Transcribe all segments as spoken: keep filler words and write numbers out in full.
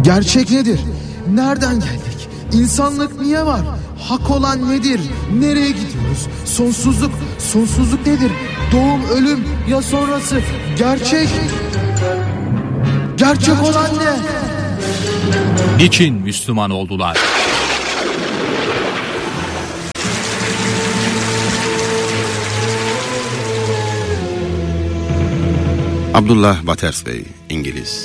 Gerçek nedir? Nereden geldik? İnsanlık niye var? Hak olan nedir? Nereye gidiyoruz? Sonsuzluk, sonsuzluk nedir? Doğum, ölüm ya sonrası? Gerçek, gerçek olan ne? Niçin Müslüman oldular? Abdullah Wattersby, İngiliz.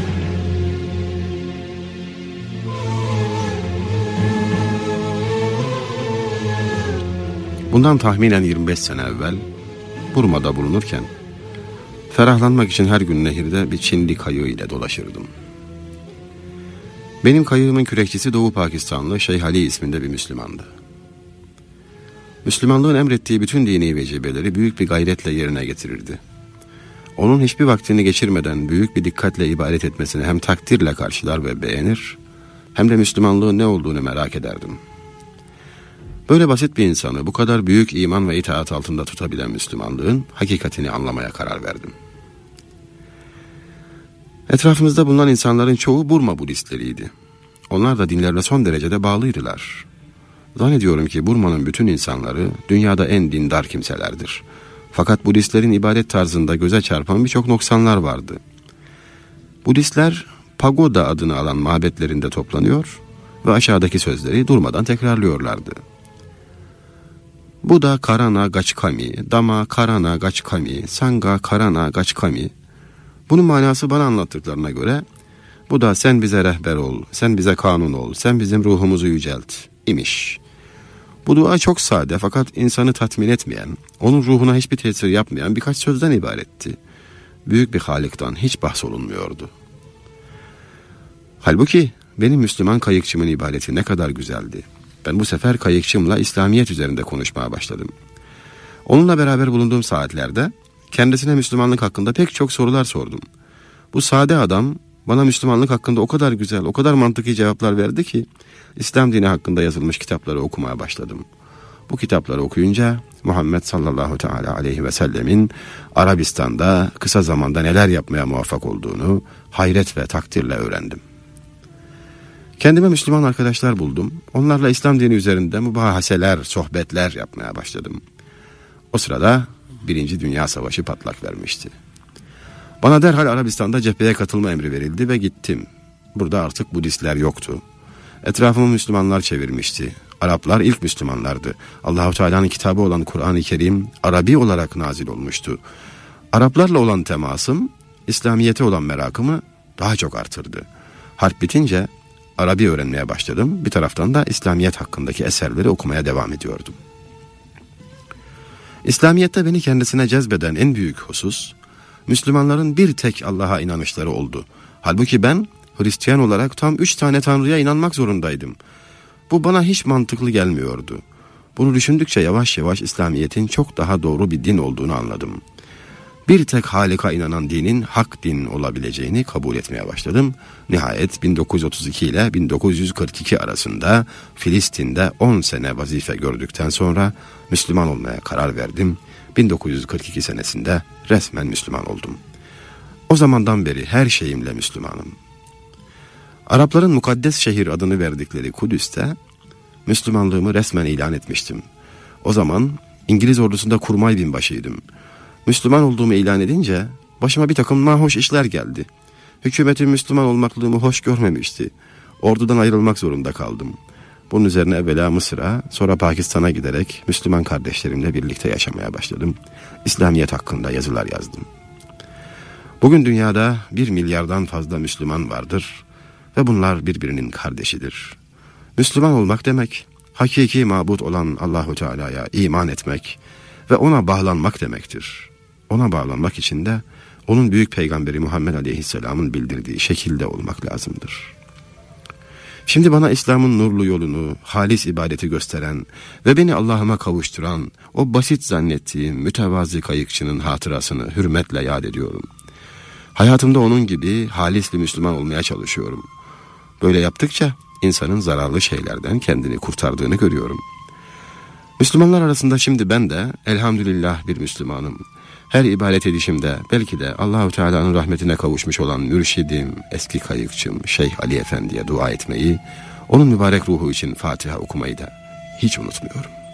Bundan tahminen yirmi beş sene evvel Burma'da bulunurken ferahlanmak için her gün nehirde bir Çinli kayığı ile dolaşırdım. Benim kayığımın kürekçisi Doğu Pakistanlı Şeyh Ali isminde bir Müslümandı. Müslümanlığın emrettiği bütün dini vecibeleri büyük bir gayretle yerine getirirdi. Onun hiçbir vaktini geçirmeden büyük bir dikkatle ibadet etmesini hem takdirle karşılar ve beğenir, hem de Müslümanlığın ne olduğunu merak ederdim. Böyle basit bir insanı bu kadar büyük iman ve itaat altında tutabilen Müslümanlığın hakikatini anlamaya karar verdim. Etrafımızda bulunan insanların çoğu Burma Budistleriydi. Onlar da dinlerine son derecede bağlıydılar. Zannediyorum ki Burma'nın bütün insanları dünyada en dindar kimselerdir. Fakat Budistlerin ibadet tarzında göze çarpan birçok noksanlar vardı. Budistler pagoda adını alan mabetlerinde toplanıyor ve aşağıdaki sözleri durmadan tekrarlıyorlardı. Buddha Karana Gachkami, Dhamma Karana Gachkami, Sangha Karana Gachkami. Bunun manası bana anlattıklarına göre Buddha sen bize rehber ol, sen bize kanun ol, sen bizim ruhumuzu yücelt imiş. Bu dua çok sade fakat insanı tatmin etmeyen, onun ruhuna hiçbir tesir yapmayan birkaç sözden ibaretti. Büyük bir Halık'tan hiç bahsolunmuyordu. Halbuki benim Müslüman kayıkçımın ibadeti ne kadar güzeldi. Ben bu sefer kayıkçımla İslamiyet üzerinde konuşmaya başladım. Onunla beraber bulunduğum saatlerde kendisine Müslümanlık hakkında pek çok sorular sordum. Bu sade adam bana Müslümanlık hakkında o kadar güzel, o kadar mantıklı cevaplar verdi ki İslam dini hakkında yazılmış kitapları okumaya başladım. Bu kitapları okuyunca Muhammed sallallahu teala aleyhi ve sellemin Arabistan'da kısa zamanda neler yapmaya muvaffak olduğunu hayret ve takdirle öğrendim. Kendime Müslüman arkadaşlar buldum. Onlarla İslam dini üzerinde mübahaseler, sohbetler yapmaya başladım. O sırada Birinci Dünya Savaşı patlak vermişti. Bana derhal Arabistan'da cepheye katılma emri verildi ve gittim. Burada artık Budistler yoktu. Etrafımı Müslümanlar çevirmişti. Araplar ilk Müslümanlardı. Allahu Teala'nın kitabı olan Kur'an-ı Kerim Arabi olarak nazil olmuştu. Araplarla olan temasım, İslamiyete olan merakımı daha çok artırdı. Harp bitince Arabi öğrenmeye başladım. Bir taraftan da İslamiyet hakkındaki eserleri okumaya devam ediyordum. İslamiyet'te beni kendisine cezbeden en büyük husus, Müslümanların bir tek Allah'a inanışları oldu. Halbuki ben Hristiyan olarak tam üç tane Tanrı'ya inanmak zorundaydım. Bu bana hiç mantıklı gelmiyordu. Bunu düşündükçe yavaş yavaş İslamiyet'in çok daha doğru bir din olduğunu anladım. Bir tek Halık'a inanan dinin hak din olabileceğini kabul etmeye başladım. Nihayet bin dokuz yüz otuz iki ile bin dokuz yüz kırk iki arasında Filistin'de on sene vazife gördükten sonra Müslüman olmaya karar verdim. bin dokuz yüz kırk iki senesinde resmen Müslüman oldum. O zamandan beri her şeyimle Müslümanım. Arapların mukaddes şehir adını verdikleri Kudüs'te Müslümanlığımı resmen ilan etmiştim. O zaman İngiliz ordusunda kurmay binbaşıydım. Müslüman olduğumu ilan edince başıma bir takım nahoş işler geldi. Hükümetin Müslüman olmaklığımı hoş görmemişti. Ordudan ayrılmak zorunda kaldım. Bunun üzerine evvela Mısır'a, sonra Pakistan'a giderek Müslüman kardeşlerimle birlikte yaşamaya başladım. İslamiyet hakkında yazılar yazdım. Bugün dünyada bir milyardan fazla Müslüman vardır ve bunlar birbirinin kardeşidir. Müslüman olmak demek, hakiki mabut olan Allahu Teala'ya iman etmek ve ona bağlanmak demektir. Ona bağlanmak için de onun büyük peygamberi Muhammed Aleyhisselam'ın bildirdiği şekilde olmak lazımdır. Şimdi bana İslam'ın nurlu yolunu, halis ibadeti gösteren ve beni Allah'ıma kavuşturan o basit zannettiğim mütevazi kayıkçının hatırasını hürmetle yad ediyorum. Hayatımda onun gibi halis bir Müslüman olmaya çalışıyorum. Böyle yaptıkça insanın zararlı şeylerden kendini kurtardığını görüyorum. Müslümanlar arasında şimdi ben de elhamdülillah bir Müslümanım Her ibadet edişimde belki de Allahu Teala'nın rahmetine kavuşmuş olan mürşidim, eski kayıkçım Şeyh Ali Efendi'ye dua etmeyi, onun mübarek ruhu için Fatiha okumayı da hiç unutmuyorum.